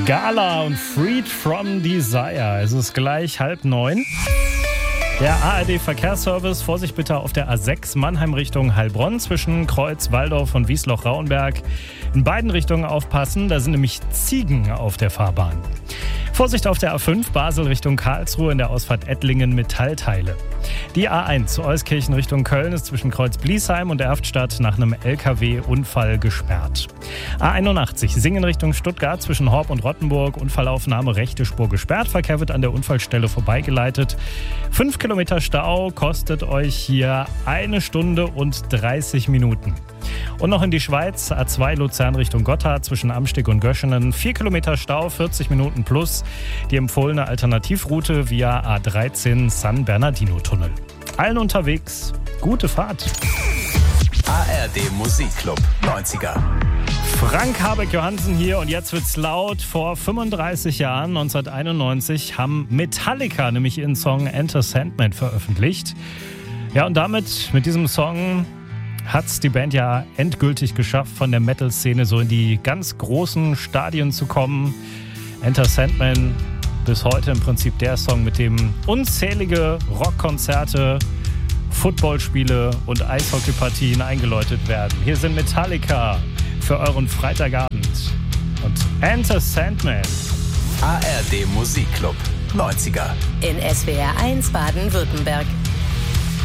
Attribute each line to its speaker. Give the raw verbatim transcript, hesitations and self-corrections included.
Speaker 1: Gala und Freed from Desire. Es ist gleich halb neun. Der A R D-Verkehrsservice, Vorsicht bitte auf der A sechs Mannheim Richtung Heilbronn zwischen Kreuz, Walldorf und Wiesloch-Rauenberg. In beiden Richtungen aufpassen, da sind nämlich Ziegen auf der Fahrbahn. Vorsicht auf der A fünf Basel Richtung Karlsruhe in der Ausfahrt Ettlingen Metallteile. Die A eins Euskirchen Richtung Köln ist zwischen Kreuz Bliesheim und Erftstadt nach einem L K W-Unfall gesperrt. A einundachtzig Singen Richtung Stuttgart zwischen Horb und Rottenburg, Unfallaufnahme rechte Spur gesperrt. Verkehr wird an der Unfallstelle vorbeigeleitet. Fünf Kilometer Stau kostet euch hier eine Stunde und dreißig Minuten. Und noch in die Schweiz, A zwei Luzern Richtung Gotthard zwischen Amstig und Göschenen. Vier Kilometer Stau, vierzig Minuten plus. Die empfohlene Alternativroute via A dreizehn San Bernardino-Tunnel. Allen unterwegs, gute Fahrt.
Speaker 2: A R D Musikclub neunziger.
Speaker 1: Frank Habeck-Johansen hier und jetzt wird's laut. Vor fünfunddreißig Jahren, neunzehnhunderteinundneunzig, haben Metallica nämlich ihren Song Enter Sandman veröffentlicht. Ja, und damit, mit diesem Song, hat's die Band ja endgültig geschafft, von der Metal-Szene so in die ganz großen Stadien zu kommen. Enter Sandman, bis heute im Prinzip der Song, mit dem unzählige Rockkonzerte, Footballspiele und Eishockeypartien eingeläutet werden. Hier sind Metallica für euren Freitagabend und Enter Sandman.
Speaker 2: A R D Musikclub neunziger.
Speaker 3: In S W R eins Baden-Württemberg.